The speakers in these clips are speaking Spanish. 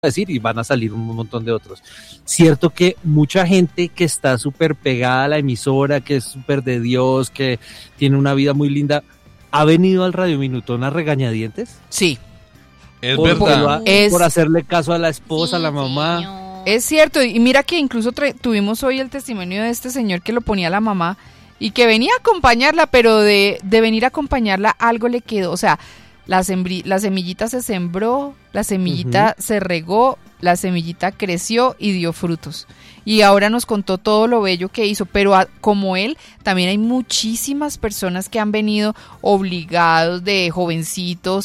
decir y van a salir un montón de otros. Cierto que mucha gente que está súper pegada a la emisora, que es súper de Dios, que tiene una vida muy linda, ¿ha venido al Radio Minutón a regañadientes? Sí. Es verdad. Por hacerle caso a la esposa, a la mamá. Señor. Es cierto, y mira que incluso tuvimos hoy el testimonio de este señor que lo ponía la mamá y que venía a acompañarla, pero de venir a acompañarla algo le quedó, o sea, la semillita se sembró, la semillita se regó, la semillita creció y dio frutos. Y ahora nos contó todo lo bello que hizo, pero como él, también hay muchísimas personas que han venido obligados de jovencitos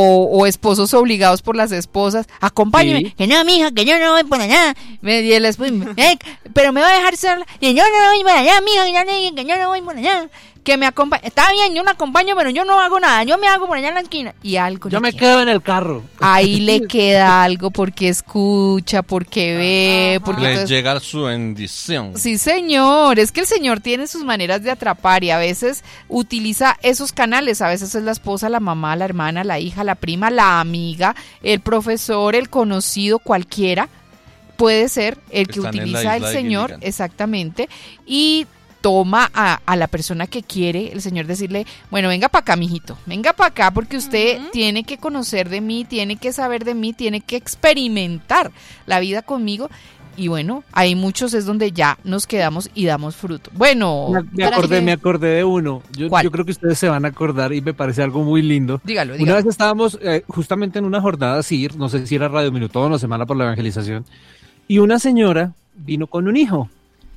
o esposos obligados por las esposas. Acompáñame, Sí. Que no, mija, que yo no voy por allá. y el esposo, pero me va a dejar sola. Y yo no voy por allá, mija, que yo no voy por allá. Que me acompañe. Está bien, yo me acompaño, pero yo no hago nada. Yo me hago por allá en la esquina. Y algo. Yo me quedo en el carro. Ahí le queda algo porque escucha, porque ve, porque Le entonces- llega su bendición. Sí, señor, es que el señor tiene sus maneras de atrapar y a veces utiliza esos canales, a veces es la esposa, la mamá, la hermana, la hija, la prima, la amiga, el profesor, el conocido, cualquiera, puede ser el que Están en la utiliza el isla de señor, Gilligan. exactamente, y toma a la persona que quiere, el señor decirle, bueno, venga para acá, mijito, venga para acá porque usted tiene que conocer de mí, tiene que saber de mí, tiene que experimentar la vida conmigo. Y bueno, hay muchos es donde ya nos quedamos y damos fruto. Bueno, Me acordé de uno. Yo creo que ustedes se van a acordar y me parece algo muy lindo. Dígalo. Una vez estábamos justamente en una jornada así, no sé si era Radio Minutón o Semana por la Evangelización, y una señora vino con un hijo.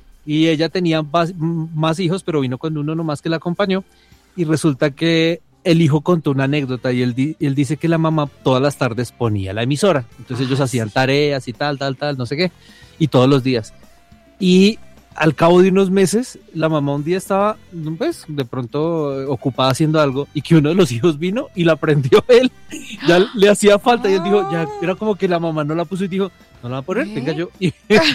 Y ella tenía más hijos, pero vino con uno nomás que la acompañó. Y resulta que el hijo contó una anécdota y él dice que la mamá todas las tardes ponía la emisora. Entonces ellos hacían tareas y tal, no sé qué. Y todos los días. Y al cabo de unos meses, la mamá un día estaba, pues, de pronto ocupada haciendo algo y que uno de los hijos vino y la prendió él. Ya le hacía falta y él dijo, ya era como que la mamá no la puso y dijo, no la va a poner, venga yo. Y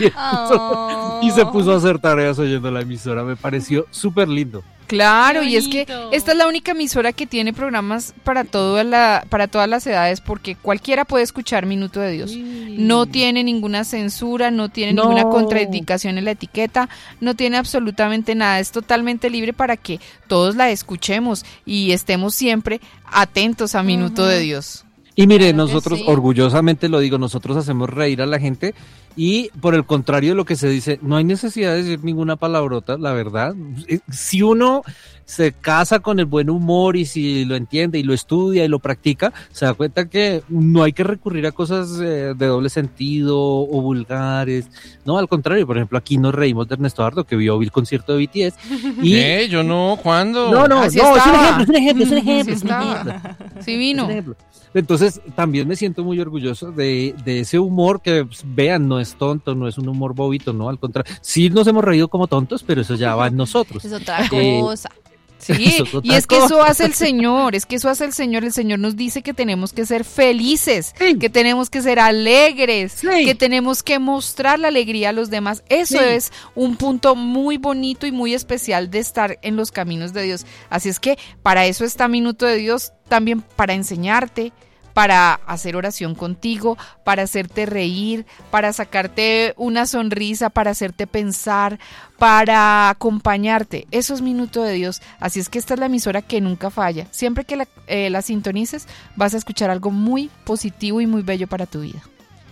se puso a hacer tareas oyendo la emisora. Me pareció súper lindo. Claro, Qué y es que bonito. esta es la única emisora que tiene programas para todas las edades, porque cualquiera puede escuchar Minuto de Dios. No tiene ninguna censura, no tiene ninguna contraindicación en la etiqueta, no tiene absolutamente nada. Es totalmente libre para que todos la escuchemos y estemos siempre atentos a Minuto de Dios. Y mire, Claro que nosotros, sí. orgullosamente lo digo, nosotros hacemos reír a la gente y por el contrario de lo que se dice, no hay necesidad de decir ninguna palabrota, la verdad. Si uno se casa con el buen humor y si lo entiende y lo estudia y lo practica, se da cuenta que no hay que recurrir a cosas de doble sentido o vulgares. No, al contrario, por ejemplo, aquí nos reímos de Ernesto Ardo que vio el concierto de BTS. Y ¿Qué? Yo no, ¿cuándo? no, Así es un estaba. ejemplo. Sí estaba. Sí vino. Es un ejemplo. Entonces, también me siento muy orgulloso de ese humor que, pues, vean, no es tonto, no es un humor bobito, no, al contrario. Sí nos hemos reído como tontos, pero eso ya va en nosotros. Es otra Eh, cosa. Sí, Eso es y otra es que eso cosa. hace el Señor, el Señor nos dice que tenemos que ser felices, Sí. que tenemos que ser alegres, Sí. que tenemos que mostrar la alegría a los demás. Eso Sí. es un punto muy bonito y muy especial de estar en los caminos de Dios. Así es que para eso está Minuto de Dios, también para enseñarte, para hacer oración contigo, para hacerte reír, para sacarte una sonrisa, para hacerte pensar, para acompañarte. Eso es Minuto de Dios. Así es que esta es la emisora que nunca falla. Siempre que la sintonices, vas a escuchar algo muy positivo y muy bello para tu vida.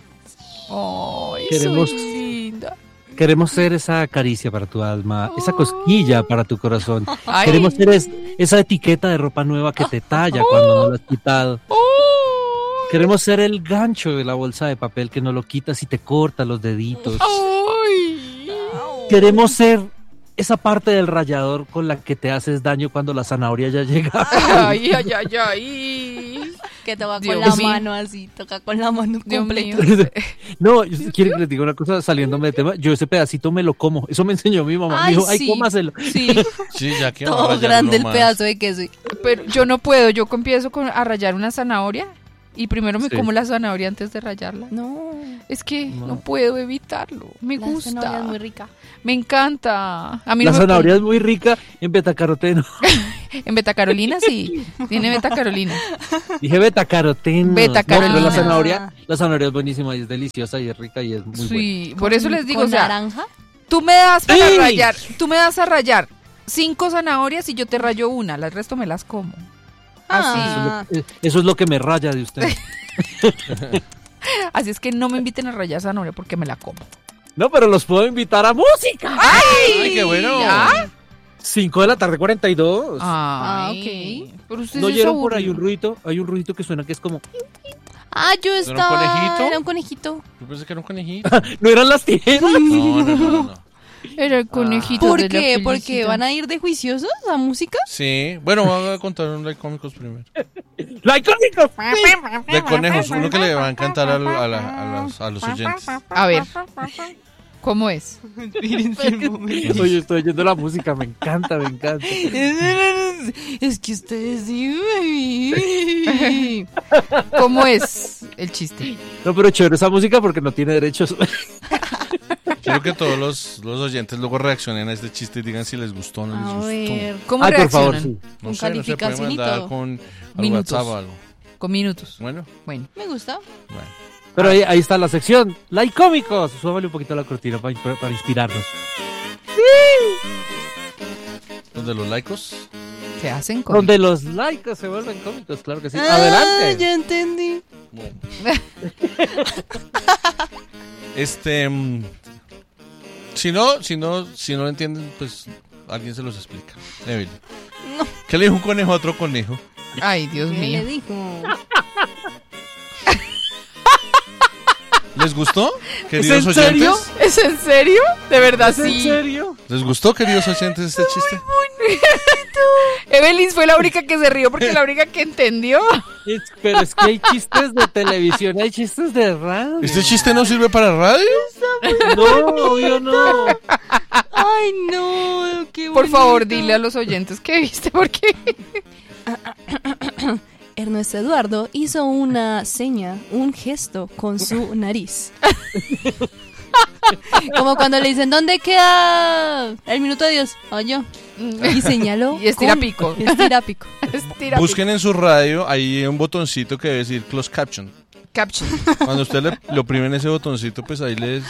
¡Ay, Queremos- soy linda! Queremos ser esa caricia para tu alma, esa cosquilla para tu corazón. Ay. Queremos ser esa etiqueta de ropa nueva que te talla cuando no la has quitado. Queremos ser el gancho de la bolsa de papel que no lo quitas y te corta los deditos. ¡Ay! Queremos ser esa parte del rallador con la que te haces daño cuando la zanahoria ya llega. ¡Ay, ay, ay, ay! Que toca Dios con la mío. mano así, toca con la mano Dios completa. mío. No, quiero que les diga una cosa saliéndome de tema. Yo ese pedacito me lo como. Eso me enseñó mi mamá. Me Ay, dijo, ay, sí. cómaselo. Sí, Sí, ya que va a Todo rayarlo grande el más. pedazo de queso. pero yo no puedo. Yo empiezo a rallar una zanahoria y primero me Sí. como la zanahoria antes de rallarla. No, Es que No. no puedo evitarlo. Me la zanahoria gusta. es muy rica. Me encanta. A mí La no me zanahoria es muy rica en betacaroteno. En betacarolina sí. Tiene betacarolina. Dije betacaroteno. Betacaroteno. No, pero Ah. la zanahoria es buenísima y es deliciosa y es rica y es muy buena. Sí, por eso les digo, ¿Con o sea, naranja? tú me das para ¡Sí! rallar, tú me das a rallar 5 zanahorias y yo te rayo una, el resto me las como. Ah. Eso es lo que me raya de usted. Así es que no me inviten a rallar zanahoria porque me la como. No, pero los puedo invitar a música. ¡Ay, qué bueno! ¿Ya? 5 de la tarde 42. Ay, pero usted ¿No es oyeron por ahí aburrido. un ruido? Hay un ruido que suena que es como... Yo un estaba... conejito? Era un conejito. Yo pensé que era un conejito. ¿No eran las tijeras? No. Era el conejito ¿Por de la qué? ¿Porque felicidad. van a ir de juiciosos a música? Sí, bueno, voy a contar un like cómicos primero. ¡La icónica! De conejos, uno que le va a encantar a los oyentes. A ver, ¿cómo es? Oye, estoy oyendo la música, me encanta, me encanta. Es que ustedes sí. ¿Cómo es el chiste? No, pero chévere esa música porque no tiene derechos. Quiero que todos los oyentes luego reaccionen a este chiste y digan si les gustó o no les A gustó. ver, ¿Cómo Ay, por reaccionan? favor, sí. No Con sé, no se puede calificación y mandar todo. con al Minutos. WhatsApp o algo. Con minutos. Bueno, Bueno, me gusta. bueno. Pero ahí está la sección, la icómicos. Súbale un poquito la cortina para inspirarnos. ¿Los de los laicos? ¿qué hacen con Donde los likes se vuelven cómicos, claro que sí. Ah, Adelante. ya entendí. Bueno. Si no lo entienden, pues alguien se los explica. Evelyn. No. ¿Qué le dijo un conejo a otro conejo? Ay, Dios ¿Qué mío. le dijo? ¿Les gustó, ¿Es queridos en serio? oyentes? ¿Es en serio? ¿De verdad ¿Es en sí? serio? ¿Les gustó, queridos oyentes, este chiste? Evelyn fue la única que se rió porque la única que entendió. Pero es que hay chistes de televisión, hay chistes de radio. ¿Este chiste no sirve para radio? No, obvio no. Ay, no, qué Por favor, bonito. dile a los oyentes que viste porque Ernesto Eduardo hizo una seña, un gesto con su nariz. Como cuando le dicen, ¿dónde queda el minuto de Dios? Oye, y señaló. Y estira con- pico. Estira pico. Estira Busquen en su radio, ahí hay un botoncito que debe decir Close Caption. caption. Cuando usted le oprimen ese botoncito, pues ahí les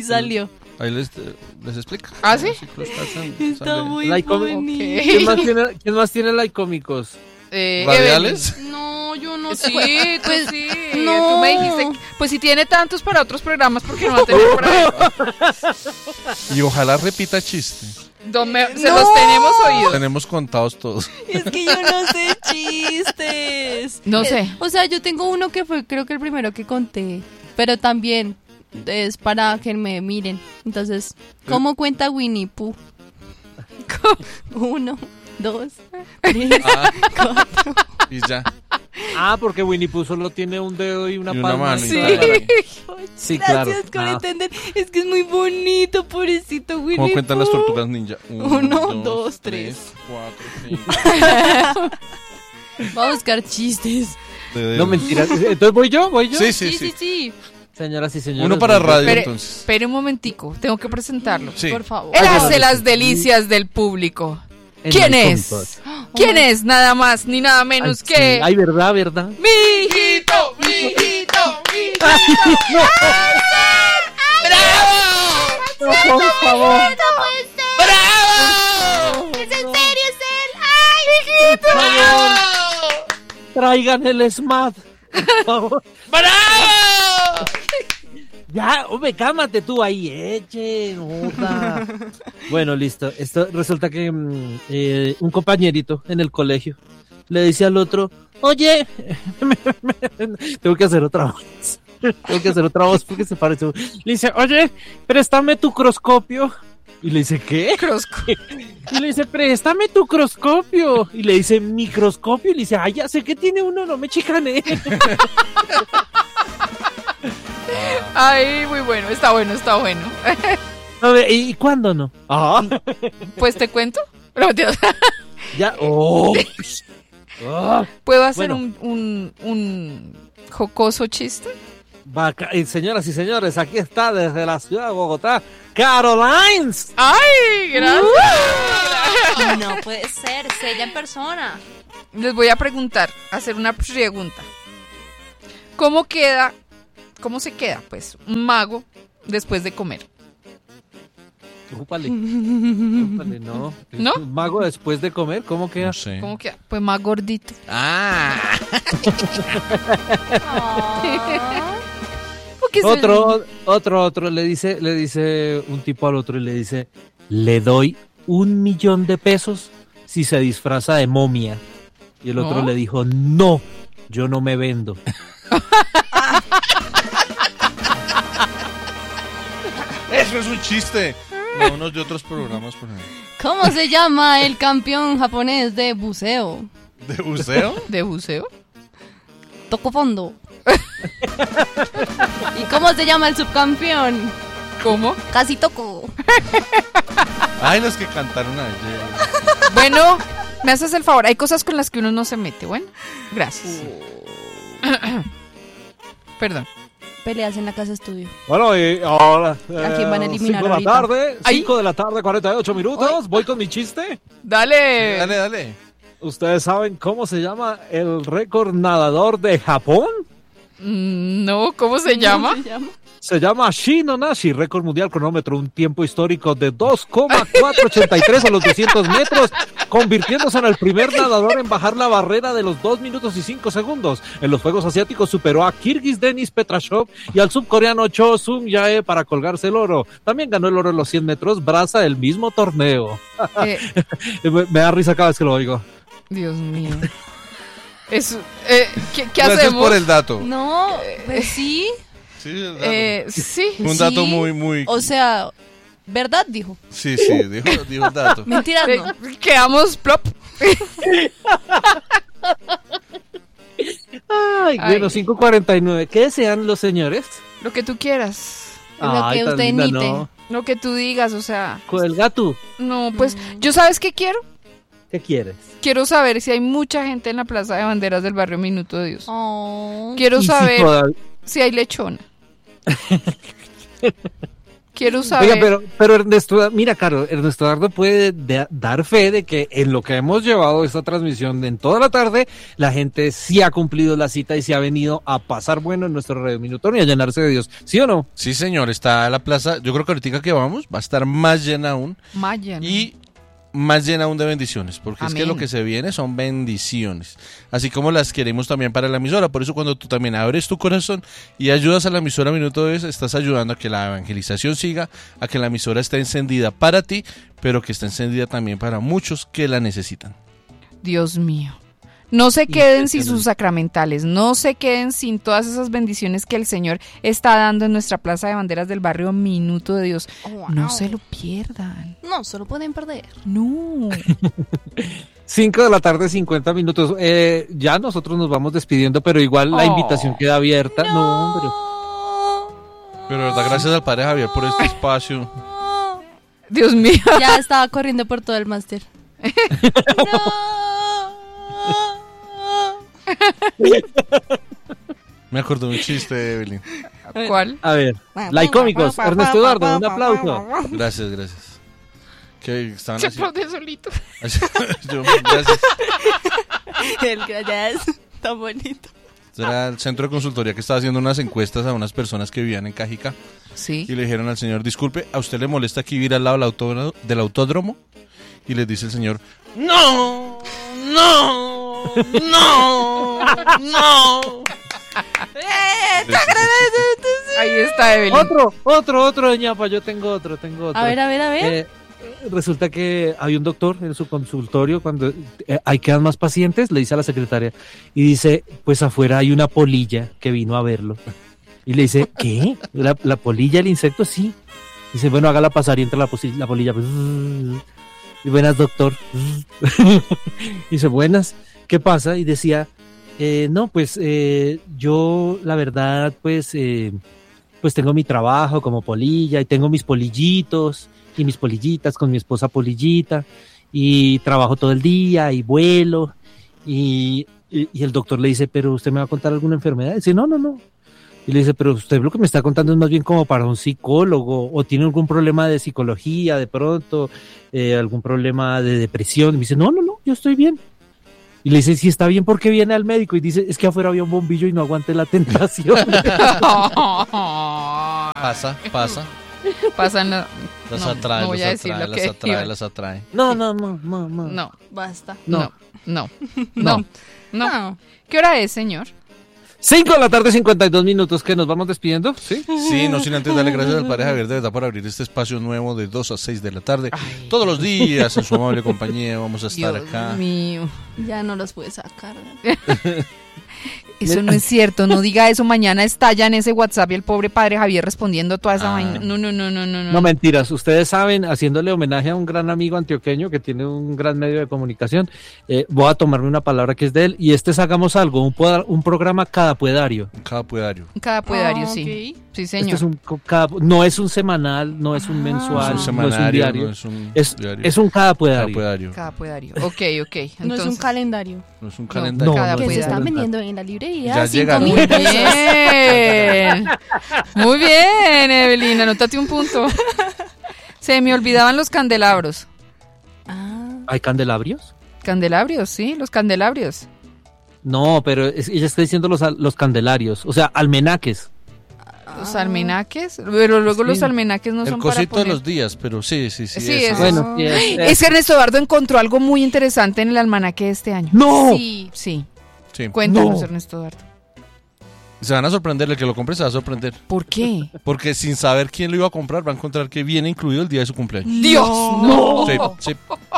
explica. ¿Ah, sí? Close Caption, Está sale. muy Like, bonito. ¿Quién más tiene like cómicos? ¿Radiales? No, yo no Sí, sé. pues sí. no. Tú me dijiste, pues si tiene tantos para otros programas, ¿por qué no va a tener por ahí? Y ojalá repita chiste. Se los tenemos oídos. Tenemos contados todos. Es que yo no sé chistes. No sé. O sea, yo tengo uno que fue creo que el primero que conté, pero también es para que me miren. Entonces, ¿cómo cuenta Winnie Pooh? 1, 2, 3, Ah, 4. y ya. Ah, porque Winnie Pooh solo tiene un dedo y una Y una palma. mano y Sí. tal. Sí, claro. Gracias por Ah. entender. Es que es muy bonito, pobrecito Winnie ¿Cómo cuentan las Pooh. tortugas ninja? 1, 2, 3. 4, 5. Va a buscar chistes. No, mentira. Entonces, ¿voy yo? Sí, Sí, sí, sí. Señoras y señores. Uno para voy yo. radio, Espere, entonces. espere un momentico, tengo que presentarlo. Sí. Por favor. Él Ay, hace bueno, las sí. delicias del público. En ¿Quién Like es? Cómicos. ¿Quién es? Nada más ni nada Ay, menos sí. que Ay, verdad, verdad. mi hijito, mi hijito, mi hijito. No, por favor. ¡Bravo! ¿Es en serio, es él? Por favor. Traigan el SMAT. Por favor. ¡Bravo! Ya, hombre, cálmate tú ahí, eche, nota. Bueno, listo. Esto resulta que un compañerito en el colegio le dice al otro, oye, tengo que hacer otra voz. Tengo que hacer otra voz porque se parece. Le dice, oye, préstame tu croscopio. Y le dice, ¿qué? Y le dice, préstame tu croscopio. Y le dice, microscopio. Y le dice, ay, ya sé que tiene uno, no me chicané. Ay, muy bueno, está bueno, está bueno. A ver, ¿y cuándo no? Ah, Pues te cuento. No, Dios. ya. Oh. Ah. Puedo hacer Bueno. un jocoso chiste. Señoras y señores, aquí está desde la ciudad de Bogotá, Carolines. ¡Ay, gracias! No puede ser, es ella en persona. Les voy a preguntar, hacer una pregunta. ¿Cómo se queda, pues, un mago después de comer? Úpale, no. ¿No? Un mago después de comer, ¿cómo queda? No sé. ¿Cómo queda? Pues más gordito. Ah, Porque Otro, le dice un tipo al otro y le dice, le doy 1.000.000 de pesos si se disfraza de momia. Y el otro ¿No? le dijo, no, yo no me vendo. eso es un chiste. No, unos de otros programas, por ejemplo. ¿Cómo se llama el campeón japonés de buceo? ¿De buceo? ¿De buceo? Tocó fondo. ¿Y cómo se llama el subcampeón? ¿Cómo? Casi tocó. Ay, los que cantaron ayer. Bueno, me haces el favor, hay cosas con las que uno no se mete, bueno, gracias. Perdón. Peleas en la casa estudio. Bueno, y ahora... ¿A quién van a eliminar 5 de la ahorita? tarde, Ay. 5 de la tarde, 48 minutos. Voy con mi chiste. Dale. Dale. ¿Ustedes saben cómo se llama el récord nadador de Japón? No, ¿cómo se llama? ¿Cómo se llama? Se llama Shinonashi, récord mundial cronómetro, un tiempo histórico de 2,483 a los 200 metros, convirtiéndose en el primer nadador en bajar la barrera de los 2 minutos y 5 segundos. En los Juegos Asiáticos superó a Kirguis Denis Petrashov y al subcoreano Cho Sung-jae para colgarse el oro. También ganó el oro en los 100 metros braza del mismo torneo. Me da risa cada vez que lo oigo. Dios mío. Eso, ¿qué Gracias hacemos? por el dato. No, pues sí. Sí, el dato. Sí. Un dato Sí. muy... O sea, ¿verdad? Dijo. Sí, dijo el dato. Mentiras no. Quedamos plop. Ay, bueno, 5:49. ¿Qué desean los señores? Lo que tú quieras. Lo que tan usted linda, nite. no. Lo que tú digas, o sea. Con el gato, No, pues, ¿yo sabes qué quiero? ¿qué quieres? Quiero saber si hay mucha gente en la Plaza de Banderas del barrio Minuto de Dios. Oh. Quiero Y si saber toda- si hay lechona. Quiero saber. Oiga, pero Ernesto, mira, Caro, Ernesto Dardo puede dar fe de que en lo que hemos llevado esta transmisión en toda la tarde, la gente sí ha cumplido la cita y sí ha venido a pasar bueno en nuestro Radio Minutón y a llenarse de Dios. ¿Sí o no? Sí, señor, está la plaza. Yo creo que ahorita que vamos va a estar más llena aún. Maya, ¿no? Y más llena aún de bendiciones, porque es que Amén. lo que se viene son bendiciones, así como las queremos también para la emisora. Por eso cuando tú también abres tu corazón y ayudas a la emisora Minuto de Dios, estás ayudando a que la evangelización siga, a que la emisora esté encendida para ti, pero que esté encendida también para muchos que la necesitan. Dios mío. No se queden sin Impresionante. sus sacramentales, no se queden sin todas esas bendiciones que el Señor está dando en nuestra Plaza de Banderas del barrio Minuto de Dios. Wow. No se lo pierdan. No, solo pueden perder. No. 5 de la tarde, 50 minutos. Ya nosotros nos vamos despidiendo, pero igual la Oh. invitación queda abierta. No, hombre. Pero verdad, gracias al Padre Javier por este espacio. Dios mío. Ya estaba corriendo por todo el máster. Me acordé de un chiste, Evelyn. ¿Cuál? A ver, Laicómicos, Ernesto Dardo, un aplauso. Gracias. Que estaban Se así. aplaude solito. Gracias. El gracias. Tan bonito. Era el centro de consultoría que estaba haciendo unas encuestas a unas personas que vivían en Cajica Sí. y le dijeron al señor, disculpe, ¿a usted le molesta aquí vivir al lado del autódromo? Y les dice el señor, no. Ahí está Evelyn. Otro, ñapa, yo tengo otro. A ver. Resulta que había un doctor en su consultorio cuando hay quedan más pacientes, le dice a la secretaria y dice, pues afuera hay una polilla que vino a verlo. Y le dice, ¿qué? ¿La polilla, el insecto? Sí. Dice, bueno, hágala pasar y entra la polilla. Y buenas, doctor. Dice, buenas, ¿qué pasa? Y decía, no, pues yo la verdad, pues tengo mi trabajo como polilla y tengo mis polillitos y mis polillitas con mi esposa polillita y trabajo todo el día y vuelo y Y el doctor le dice, ¿pero usted me va a contar alguna enfermedad? Y dice, no. Y le dice, pero usted lo que me está contando es más bien como para un psicólogo, o tiene algún problema de psicología de pronto, algún problema de depresión. Y me dice, no, yo estoy bien. Y le dice, si está bien, ¿por qué viene al médico? Y dice, es que afuera había un bombillo y no aguanté la tentación. Pasa. Pasan Las no, atrae, no voy a decir lo que iba. las atrae. No. No, Basta. no. No. ¿Qué hora es, señor? 5 de la tarde, 52 minutos, que nos vamos despidiendo, ¿sí? Sí, no sin antes darle gracias al Padre Javier de verdad por abrir este espacio nuevo de 2 a 6 de la tarde. Todos los días en su amable compañía vamos a estar acá. Dios mío. Ya no los pude sacar. Eso no es cierto, no diga eso, mañana estalla en ese WhatsApp y el pobre Padre Javier respondiendo toda esa vaina. No. No, mentiras, ustedes saben, haciéndole homenaje a un gran amigo antioqueño que tiene un gran medio de comunicación, voy a tomarme una palabra que es de él, y es Hagamos Algo, un programa cadapuedario. Cada puedario. Cada podario, Ah, sí. ok. Sí, Este señor. es no es un semanal, no es un mensual, No es un no es un semanario, diario, no es un es diario. un cadapuedario. Cada puedario. Cada podario. Ok. No Entonces, es un calendario. No es un No, calendario. cada no, Que se pudario. están vendiendo en la librería. Ya 5 llegaron. mil pesos. Bien. Muy bien, Evelyn, anótate un punto. Se me olvidaban los candelabros. Ah, ¿Hay candelabrios? Candelabrios, sí, los candelabrios. No, pero ella está diciendo los candelarios, o sea, almenaques. Los almenaques, pero luego Sí. los almenaques no El son para cosito de poner. los días, pero sí. Sí, eso. eso. Bueno, sí, Es que Ernesto Eduardo encontró algo muy interesante en el almanaque de este año. ¡No! sí. Sí, Sí. cuéntanos, No. Ernesto Eduardo. Se van a sorprender, el que lo compre se va a sorprender. ¿Por qué? Porque sin saber quién lo iba a comprar, va a encontrar que viene incluido el día de su cumpleaños. ¡Dios! No. Sí.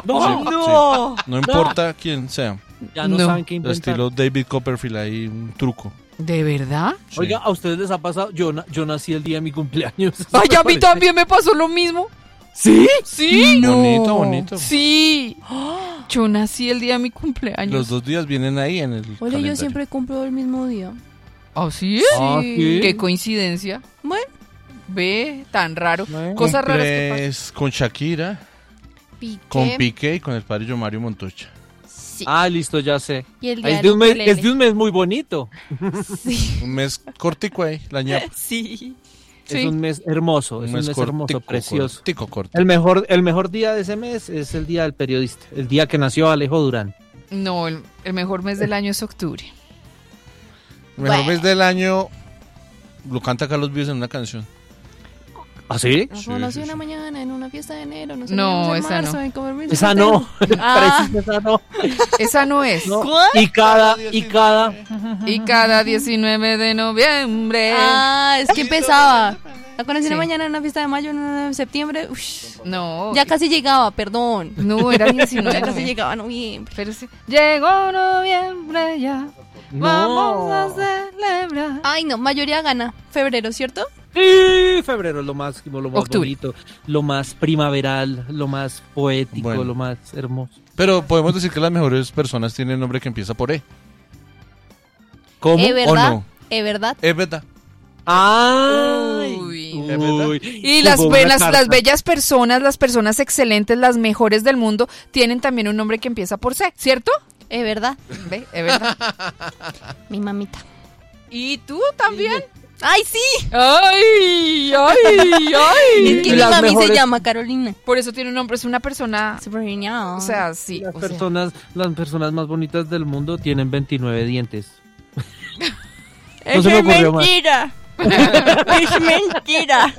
No. No importa quién sea. Ya no No. saben qué inventar. Estilo David Copperfield, ahí un truco. ¿De verdad? Sí. Oiga, ¿a ustedes les ha pasado? Yo nací el día de mi cumpleaños. Ay, a mí también me pasó lo mismo. ¿Sí? Sí. Bonito. Sí. Yo nací el día de mi cumpleaños. Los 2 días vienen ahí en el Oye, calendario. yo siempre cumplo el mismo día. ¿Así es? Ah, ¿sí? Qué coincidencia. Bueno, Ve, tan raro. Bueno. Cosas raras que pasan. Cumples con Shakira, Piqué. con Piqué y con el padre Mario Montoya. Sí. Ah, listo, ya sé. Y el Es día de, del un mes, ukelele. es de un mes muy bonito. Un mes cortico ahí, la ñapa. Sí. Sí. Es un mes hermoso, es un mes hermoso, cortico, precioso. corto. El mejor día de ese mes es el día del periodista, el día que nació Alejo Durán. No, el mejor mes del año es octubre. El mejor Bueno. mes del año lo canta Carlos Vives en una canción. ¿Ah, sí? Nos Sí, conocí sí, una sí. mañana en una fiesta de enero. Nos No, salíamos en esa marzo no. y comer mis Esa no, Ah. Preciso, esa no. Esa no es. No. ¿Cuál? Y cada Y cada 19 de noviembre. Ah, es que empezaba. La conocí Sí. una mañana en una fiesta de mayo, en una de septiembre. Ush, No. ya casi llegaba, perdón. No, era 19 Ya de casi noviembre. llegaba a noviembre. Pero sí. Llegó noviembre ya. Vamos a no. celebrar. Ay, no, mayoría gana. Febrero, ¿cierto? Sí, febrero es lo más Octubre. bonito, lo más primaveral, lo más poético, Bueno. lo más hermoso. Pero podemos decir que las mejores personas tienen nombre que empieza por E. ¿Cómo? ¿Es verdad? no? ¿Es verdad? Es verdad. ¡Ay! Uy. ¿Es verdad? Y las, Jugó una las carta. bellas personas, las personas excelentes, las mejores del mundo, tienen también un nombre que empieza por C, ¿cierto? ¿Es verdad? Ve, es verdad. Mi mamita. ¿Y tú también? ¡Ay, sí! ¡Ay! ¡Ay! Es que Y mi las mami mejores- se llama Carolina. Por eso tiene un nombre, es una persona. Súper genial. O sea, sí. Las o sea. personas más bonitas del mundo tienen 29 dientes. ¡Es se me ocurrió más. mentira! ¡Es mentira!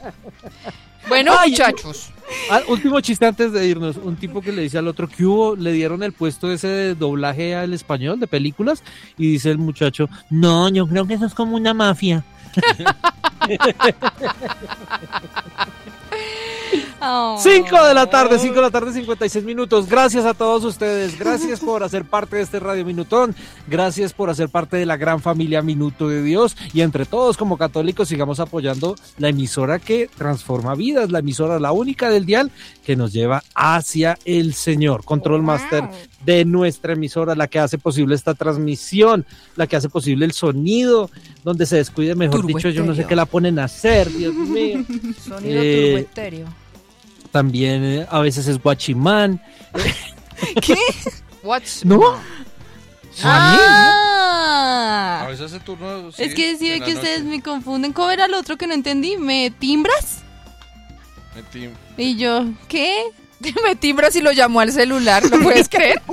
Bueno, Ay, muchachos. Último chiste antes de irnos. Un tipo que le dice al otro que hubo, le dieron el puesto ese de doblaje al español de películas y dice el muchacho, no, yo creo que eso es como una mafia. Oh. 5 de la tarde, 56 minutos. Gracias a todos ustedes. Gracias por hacer parte de este Radio Minutón. Gracias por hacer parte de la gran familia Minuto de Dios. Y entre todos, como católicos, sigamos apoyando la emisora que transforma vidas. La emisora, la única del dial que nos lleva hacia el Señor. Control Master de nuestra emisora, la que hace posible esta transmisión, la que hace posible el sonido, donde se descuide, mejor Turbo dicho, yo no sé estéreo. qué la ponen a hacer, Dios mío. Sonido Eh, turboetéreo. También a veces es guachimán. Watch. ¿No? A veces hace turno. Sí, es que sí en ve la que noche. ustedes me confunden. ¿Cómo era el otro que no entendí? ¿Me timbras? Y yo, ¿qué? Me timbras y lo llamó al celular, ¿lo puedes creer?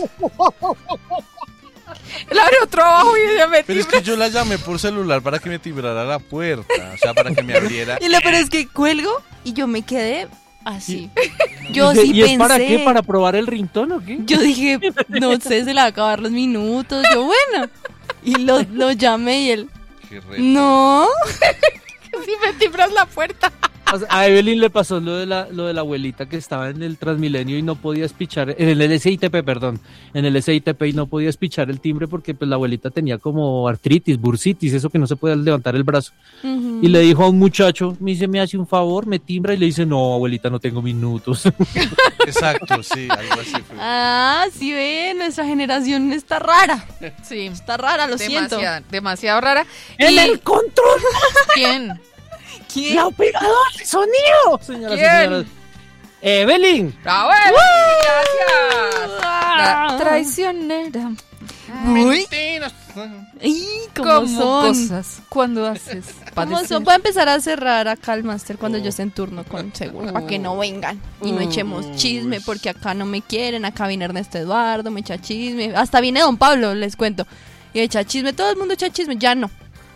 Él abrió otro abajo y ella me Pero es timbra. que yo la llamé por celular para que me timbrara la puerta, o sea, para que me abriera. Y lo peor es que cuelgo y yo me quedé así. Yo ¿Y sí es pensé. para qué? ¿Para probar el ringtone o qué? Yo dije, no sé, se le va a acabar los minutos. Yo, bueno. Y lo llamé y él, Qué re- no. Si me timbras la puerta. O sea, a Evelyn le pasó lo de la abuelita que estaba en el Transmilenio y no podía espichar, en el SITP, perdón, en el SITP y no podía espichar el timbre porque pues la abuelita tenía como artritis, bursitis, eso que no se puede levantar el brazo. Ujú. Y le dijo a un muchacho, me dice, me hace un favor, me timbra y le dice, no, abuelita, no tengo minutos. Exacto, sí, algo así fue. Ah, sí ve, nuestra generación está rara. Sí, Está rara, lo siento. demasiado rara. ¡En Y- el control! ¿Quién? ¿Quién? ¡La operadora de sonido! Señoras y ¿Quién? señores. Evelyn. ¡Bravo! ¡Gracias! La traicionera. Uy, ¡ay! ¿Cómo Como son? cosas cuando haces. ¿Cómo son? Voy a empezar a cerrar acá el máster cuando yo esté en turno con seguro, para que no vengan y no echemos chisme, porque acá no me quieren, acá viene Ernesto Eduardo, me echa chisme, hasta viene Don Pablo, les cuento, y echa chisme, todo el mundo echa chisme, ya no.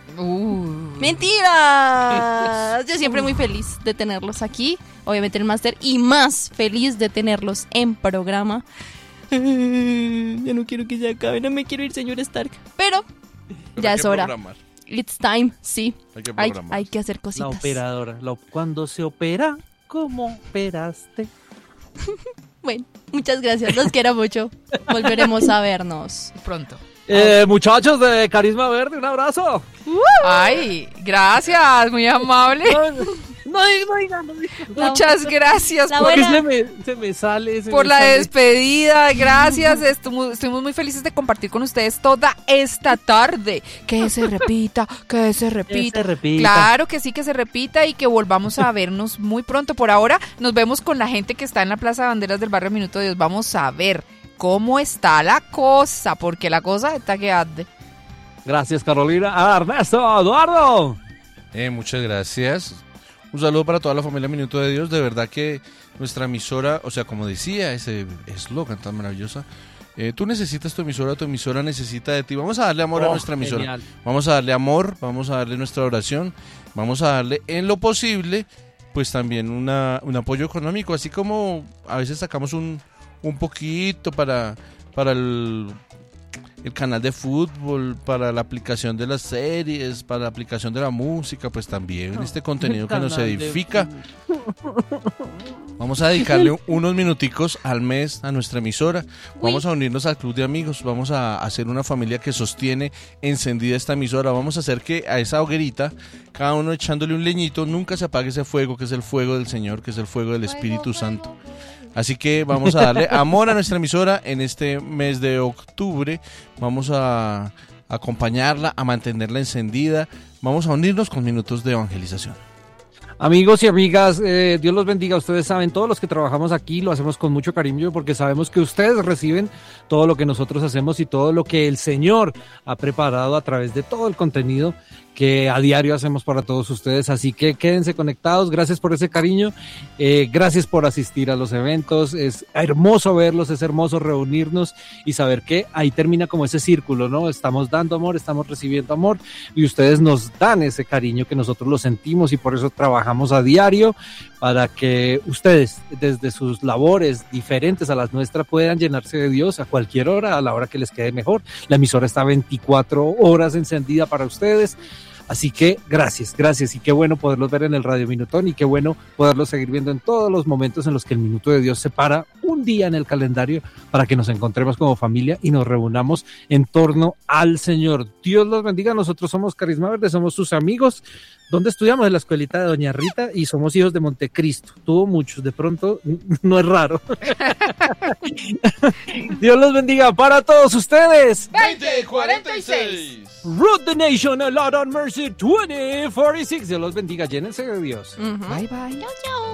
¡Mentiras! Yo siempre muy feliz de tenerlos aquí, obviamente el máster, y más feliz de tenerlos en programa. Ya no quiero que se acabe, no me quiero ir, señor Stark, pero ya hay es que hora. programar, It's time, sí. hay que Hay, programar. hay que hacer La cositas. operadora. Cuando se opera, ¿cómo operaste? Bueno, muchas gracias, los quiero mucho. Volveremos a vernos. Pronto. Muchachos de Carisma Verde, un abrazo. Ay, gracias, muy amable. No digan. Muchas gracias la por, buena- Se me sale. por la despedida. Gracias. Estuvimos muy felices de compartir con ustedes toda esta tarde. Que se repita, que se repita. se repita. Claro que sí, que se repita y que volvamos a vernos muy pronto. Por ahora nos vemos con la gente que está en la Plaza de Banderas del Barrio Minuto de Dios. Vamos a ver cómo está la cosa, porque la cosa está que arde. Gracias, Carolina. Ernesto, Eduardo. Muchas gracias. Un saludo para toda la familia Minuto de Dios. De verdad que nuestra emisora, o sea, como decía ese eslogan tan maravillosa, tú necesitas tu emisora necesita de ti. Vamos a darle amor a nuestra emisora. Genial. Vamos a darle amor, vamos a darle nuestra oración, vamos a darle en lo posible, pues también un apoyo económico, así como a veces sacamos un poquito para el canal de fútbol, para la aplicación de las series, para la aplicación de la música, pues también este contenido que nos edifica. Vamos a dedicarle unos minuticos al mes a nuestra emisora. Vamos a unirnos al club de amigos. Vamos a hacer una familia que sostiene encendida esta emisora. Vamos a hacer que a esa hoguerita, cada uno echándole un leñito, nunca se apague ese fuego, que es el fuego del Señor, que es el fuego del Espíritu Santo. Así que vamos a darle amor a nuestra emisora en este mes de octubre. Vamos a acompañarla, a mantenerla encendida. Vamos a unirnos con minutos de evangelización. Amigos y amigas, Dios los bendiga. Ustedes saben, todos los que trabajamos aquí lo hacemos con mucho cariño porque sabemos que ustedes reciben todo lo que nosotros hacemos y todo lo que el Señor ha preparado a través de todo el contenido que a diario hacemos para todos ustedes. Así que quédense conectados. Gracias por ese cariño. Gracias por asistir a los eventos. Es hermoso verlos, es hermoso reunirnos y saber que ahí termina como ese círculo, ¿no? Estamos dando amor, estamos recibiendo amor y ustedes nos dan ese cariño que nosotros lo sentimos y por eso trabajamos a diario para que ustedes desde sus labores diferentes a las nuestras puedan llenarse de Dios a cualquier hora, a la hora que les quede mejor. La emisora está 24 horas encendida para ustedes. Así que gracias y qué bueno poderlos ver en el Radio Minutón y qué bueno poderlos seguir viendo en todos los momentos en los que el Minuto de Dios se para un día en el calendario para que nos encontremos como familia y nos reunamos en torno al Señor. Dios los bendiga, nosotros somos Carisma Verde, somos sus amigos. ¿Dónde estudiamos? En la escuelita de Doña Rita y somos hijos de Montecristo. Tuvo muchos, de pronto no es raro. Dios los bendiga para todos ustedes. 2046. Root the Nation, a lot on mercy 2046. Dios los bendiga, llénense de Dios. Bye bye. Chao, chao.